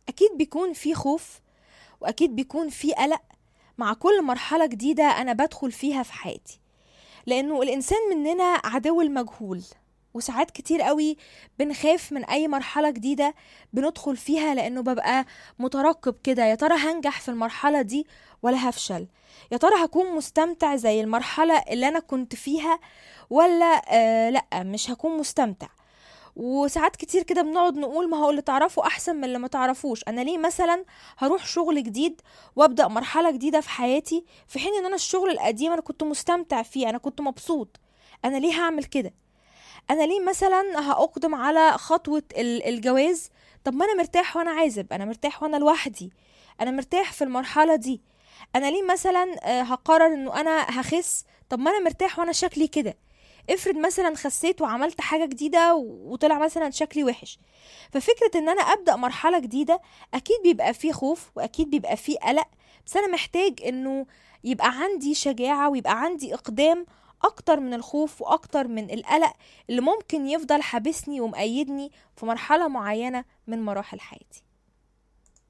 اكيد بيكون في خوف، واكيد بيكون في قلق مع كل مرحلة جديدة انا بدخل فيها في حياتي، لانه الانسان مننا عدو المجهول. وساعات كتير قوي بنخاف من اي مرحلة جديدة بندخل فيها، لانه ببقى مترقب كده، يا ترى هنجح في المرحلة دي ولا هفشل؟ يا ترى هكون مستمتع زي المرحلة اللي انا كنت فيها ولا لا مش هكون مستمتع؟ وساعات كتير كده بنقعد نقول ما هو اللي تعرفه احسن من اللي ما تعرفوش. انا ليه مثلا هروح شغل جديد وابدا مرحله جديده في حياتي، في حين ان انا الشغل القديم انا كنت مستمتع فيه، انا كنت مبسوط؟ انا ليه هعمل كده؟ انا ليه مثلا هاقدم على خطوه الجواز؟ طب ما انا مرتاح وانا عازب، انا مرتاح وانا لوحدي، انا مرتاح في المرحله دي. انا ليه مثلا هقرر انه انا هخس؟ طب ما انا مرتاح وانا شكلي كده. افرض مثلا خسيت وعملت حاجة جديدة وطلع مثلا شكلي وحش. ففكرة ان انا ابدأ مرحلة جديدة اكيد بيبقى فيه خوف واكيد بيبقى فيه قلق، بس انا محتاج انه يبقى عندي شجاعة ويبقى عندي اقدام اكتر من الخوف واكتر من القلق اللي ممكن يفضل حابسني ومقيدني في مرحلة معينة من مراحل حياتي.